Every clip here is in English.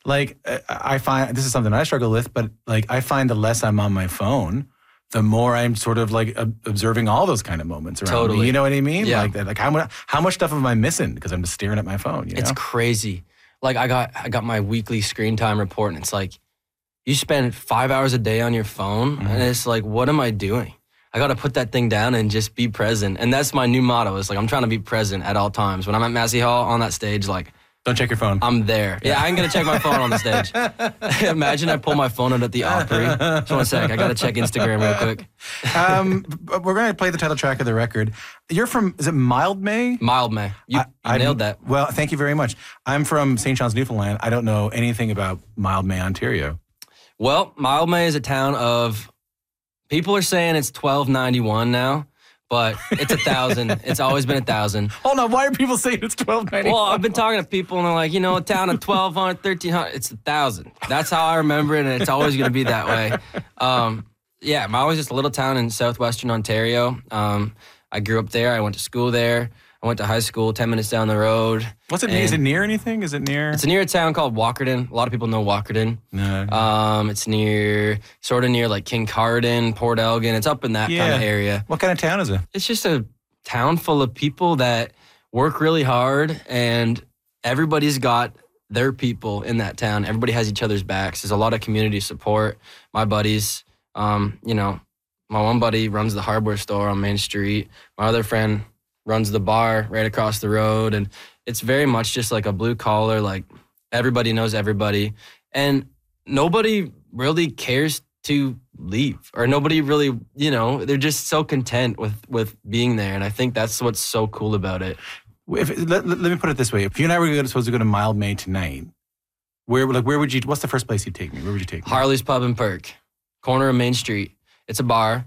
Like, I find, this is something I struggle with, but like, I find the less I'm on my phone, the more I'm sort of like observing all those kind of moments around me. You know what I mean? Yeah. Like that. Like how much stuff am I missing because I'm just staring at my phone? You know? It's crazy. Like I got my weekly screen time report, and it's like, you spend 5 hours a day on your phone, and it's like, what am I doing? I got to put that thing down and just be present. And that's my new motto. It's like, I'm trying to be present at all times. When I'm at Massey Hall on that stage, like, don't check your phone. I'm there. Yeah, I ain't going to check my phone on the stage. Imagine I pull my phone out at the Opry. Just one sec. I got to check Instagram real quick. We're going to play the title track of the record. You're from, is it Mildmay? Mildmay. You nailed that. Well, thank you very much. I'm from St. John's, Newfoundland. I don't know anything about Mildmay, Ontario. Well, Mildmay is a town of, people are saying it's 1291 now. But it's 1,000. It's always been 1,000. Hold on, why are people saying it's 1,290? Well, I've been talking to people, and they're like, you know, a town of 1,200, 1,300, it's 1,000. That's how I remember it, and it's always going to be that way. Yeah, Maui is just a little town in southwestern Ontario. I grew up there. I went to school there. I went to high school 10 minutes down the road. What's it near? Is it near anything? Is it near? It's near a town called Walkerton. A lot of people know Walkerton. No. It's sort of near like Kincardine, Port Elgin. It's up in that kind of area. What kind of town is it? It's just a town full of people that work really hard, and everybody's got their people in that town. Everybody has each other's backs. There's a lot of community support. My buddies, you know, my one buddy runs the hardware store on Main Street. My other friend runs the bar right across the road, and it's very much just like a blue collar, like everybody knows everybody, and nobody really cares to leave, or nobody really, you know, they're just so content with being there, and I think that's what's so cool about it. Let me put it this way: if you and I were supposed to go to Mildmay tonight, where would you? What's the first place you'd take me? Where would you take me? Harley's Pub and Perk, corner of Main Street. It's a bar.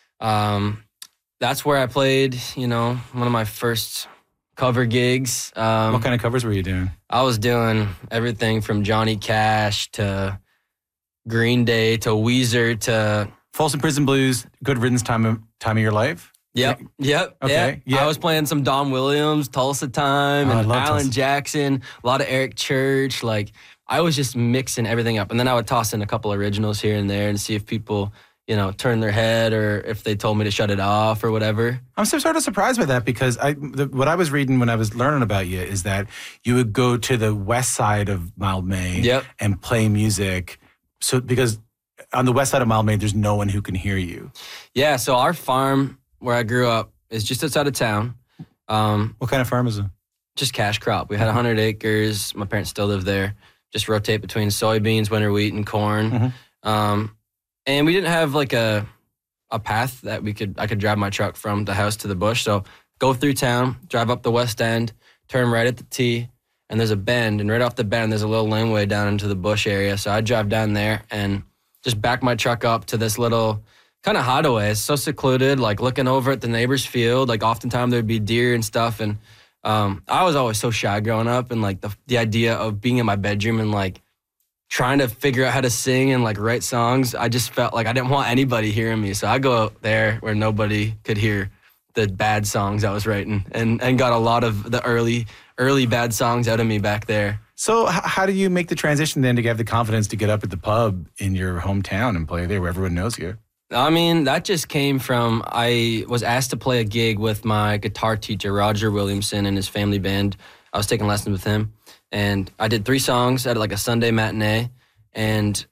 That's where I played, you know, one of my first cover gigs. What kind of covers were you doing? I was doing everything from Johnny Cash to Green Day to Weezer to Folsom Prison Blues, Good Riddance, Time of Your Life? Yep. Okay. Yeah. I was playing some Don Williams, Tulsa Time, and Alan Jackson, a lot of Eric Church. Like, I was just mixing everything up. And then I would toss in a couple originals here and there and see if people, you know, turn their head or if they told me to shut it off or whatever. I'm sort of surprised by that because what I was reading when I was learning about you is that you would go to the west side of Mildmay and play music. So because on the west side of Mildmay, there's no one who can hear you. Yeah, so our farm where I grew up is just outside of town. What kind of farm is it? Just cash crop. We had 100 acres. My parents still live there. Just rotate between soybeans, winter wheat, and corn. And we didn't have like a path that I could drive my truck from the house to the bush. So go through town, drive up the west end, turn right at the T, and there's a bend. And right off the bend, there's a little laneway down into the bush area. So I'd drive down there and just back my truck up to this little kind of hideaway. It's so secluded, like looking over at the neighbor's field. Like oftentimes there'd be deer and stuff. And I was always so shy growing up. And like the idea of being in my bedroom and like trying to figure out how to sing and like write songs, I just felt like I didn't want anybody hearing me. So I go out there where nobody could hear the bad songs I was writing and got a lot of the early bad songs out of me back there. So how do you make the transition then to have the confidence to get up at the pub in your hometown and play there where everyone knows you? I mean, that just came from, I was asked to play a gig with my guitar teacher, Roger Williamson, and his family band. I was taking lessons with him. And I did 3 songs at like a Sunday matinee, and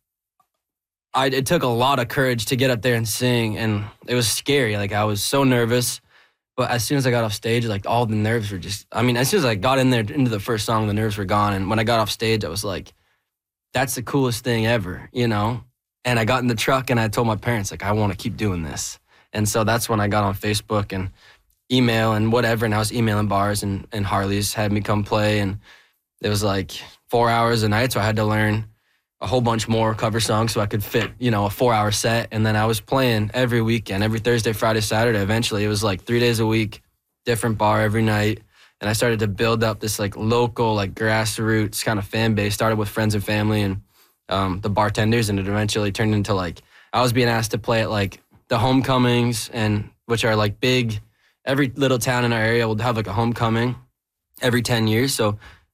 it took a lot of courage to get up there and sing, and it was scary. Like, I was so nervous, but as soon as I got off stage, like, all the nerves were just, I mean, as soon as I got in there into the first song, the nerves were gone, and when I got off stage, I was like, that's the coolest thing ever, you know? And I got in the truck, and I told my parents, like, I want to keep doing this. And so that's when I got on Facebook and email and whatever, and I was emailing bars, and Harley's had me come play, and it was like 4 hours a night, so I had to learn a whole bunch more cover songs so I could fit, you know, a 4-hour set. And then I was playing every weekend, every Thursday, Friday, Saturday. Eventually, it was like 3 days a week, different bar every night. And I started to build up this like local, like grassroots kind of fan base. Started with friends and family and the bartenders, and it eventually turned into like, I was being asked to play at like the homecomings, and which are like big, every little town in our area will have like a homecoming every 10 years. So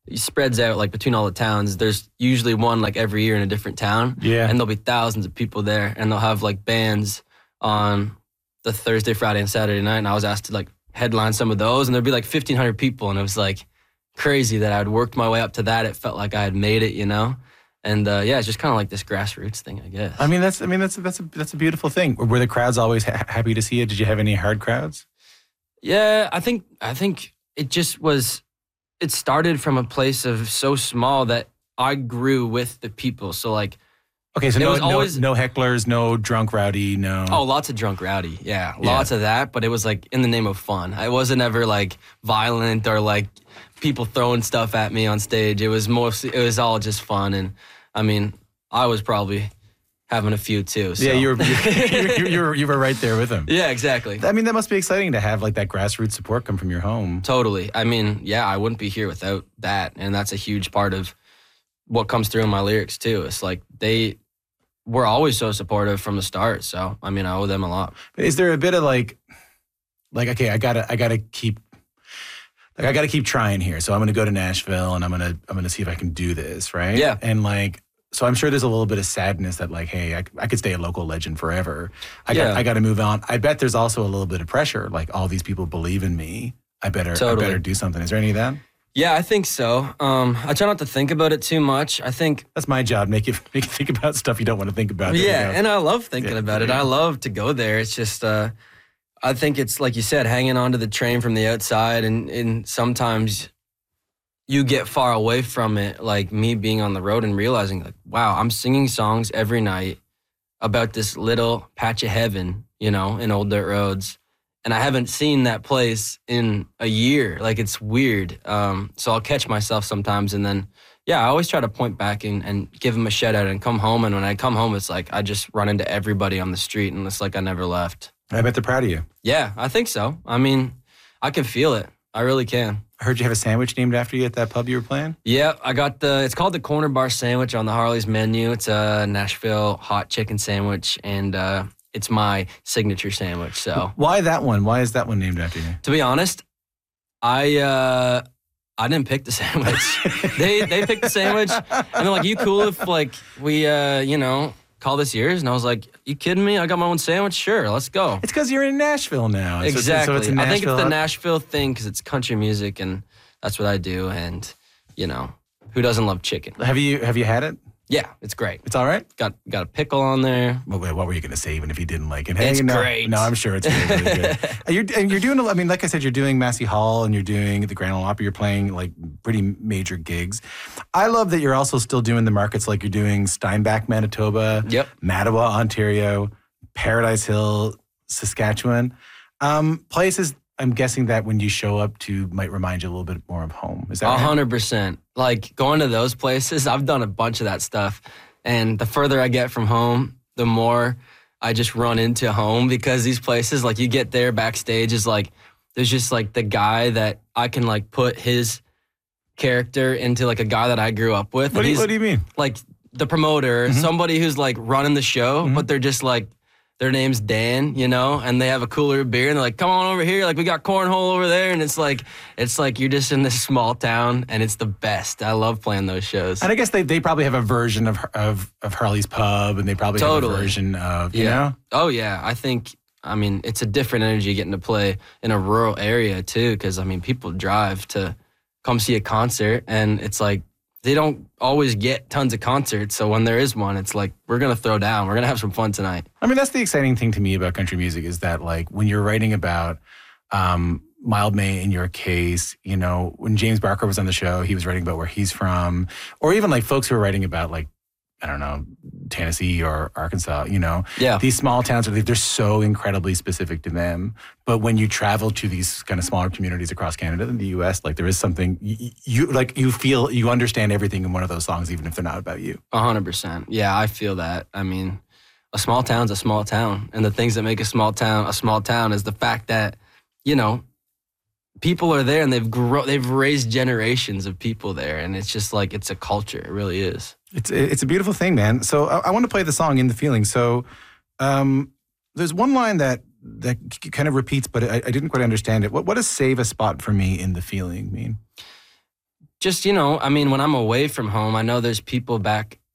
it spreads out like between all the towns. There's usually one like every year in a different town. Yeah. And there'll be thousands of people there, and they'll have like bands on the Thursday, Friday, and Saturday night. And I was asked to like headline some of those, and there'd be like 1,500 people, and it was like crazy that I'd worked my way up to that. It felt like I had made it, you know. And yeah, it's just kind of like this grassroots thing, I guess. I mean, that's a beautiful thing. Were the crowds always happy to see you? Did you have any hard crowds? Yeah, I think it just was. It started from a place of so small that I grew with the people. So like, okay, so no hecklers, no drunk rowdy, no. Oh, lots of drunk rowdy, yeah, lots of that. But it was like in the name of fun. I wasn't ever like violent or like people throwing stuff at me on stage. It was all just fun. And I mean, I was probably having a few too. So. Yeah, you were right there with him. Yeah, exactly. I mean, that must be exciting to have like that grassroots support come from your home. Totally. I mean, yeah, I wouldn't be here without that, and that's a huge part of what comes through in my lyrics too. It's like they were always so supportive from the start. So I mean, I owe them a lot. But is there a bit of like okay, I gotta keep trying here. So I'm gonna go to Nashville and I'm gonna see if I can do this, right? Yeah. And like. So I'm sure there's a little bit of sadness that like, hey, I could stay a local legend forever. I got to move on. I bet there's also a little bit of pressure. Like all these people believe in me. I better do something. Is there any of that? Yeah, I think so. I try not to think about it too much. I think that's my job. Make you think about stuff you don't want to think about. Yeah, and I love thinking about it. I love to go there. It's just, I think it's like you said, hanging onto the train from the outside, and sometimes you get far away from it, like me being on the road and realizing, like, wow, I'm singing songs every night about this little patch of heaven, you know, in Old Dirt Roads. And I haven't seen that place in a year. Like, it's weird. So I'll catch myself sometimes. And then, yeah, I always try to point back and give them a shout out and come home. And when I come home, it's like I just run into everybody on the street and it's like I never left. I bet they're proud of you. Yeah, I think so. I mean, I can feel it. I really can. I heard you have a sandwich named after you at that pub you were playing? Yeah, I got it's called the Corner Bar Sandwich on the Harley's menu. It's a Nashville hot chicken sandwich, and it's my signature sandwich. So why that one? Why is that one named after you? To be honest, I didn't pick the sandwich. they picked the sandwich, and they're like, "You cool if like we call this yours?" And I was like, "You kidding me? I got my own sandwich. Sure, let's go." It's because you're in Nashville now. Exactly. So it's Nashville. I think it's the Nashville thing because it's country music, and that's what I do. And who doesn't love chicken? Have you had it? Yeah, it's great. It's all right? Got a pickle on there. Well, wait, what were you going to say even if you didn't like it? Hey, it's great. No, I'm sure it's really, really good. You're doing, I mean, like I said, you're doing Massey Hall and you're doing the Grand Ole Opry. You're playing like pretty major gigs. I love that you're also still doing the markets like you're doing Steinbach, Manitoba, Mattawa, Ontario, Paradise Hill, Saskatchewan. Places I'm guessing that when you show up to might remind you a little bit more of home. Is that 100%. Like going to those places, I've done a bunch of that stuff. And the further I get from home, the more I just run into home because these places, like you get there backstage is like, there's just like the guy that I can like put his character into like a guy that I grew up with. What do you mean? Like the promoter, somebody who's like running the show, but they're just like, their name's Dan, and they have a cooler beer, and they're like, "Come on over here, like we got cornhole over there," and it's like you're just in this small town, and it's the best. I love playing those shows. And I guess they probably have a version of Harley's Pub, and they probably have a version of you know. Oh yeah, I mean, it's a different energy getting to play in a rural area too, because I mean, people drive to come see a concert, and it's like. They don't always get tons of concerts, so when there is one, it's like, we're going to throw down. We're going to have some fun tonight. I mean, that's the exciting thing to me about country music is that, like, when you're writing about Mildmay in your case, when James Barker was on the show, he was writing about where he's from, or even, like, folks who are writing about, like, I don't know, Tennessee or Arkansas, These small towns, they're so incredibly specific to them. But when you travel to these kind of smaller communities across Canada and the U.S., like there is something, you feel, you understand everything in one of those songs, even if they're not about you. 100%. Yeah, I feel that. I mean, a small town's a small town. And the things that make a small town is the fact that, people are there and they've raised generations of people there. And it's just like, it's a culture. It really is. It's a beautiful thing, man. So I want to play the song In the Feeling. So there's one line that kind of repeats, but I didn't quite understand it. What does save a spot for me in the feeling mean? Just, I mean, when I'm away from home, I know there's people back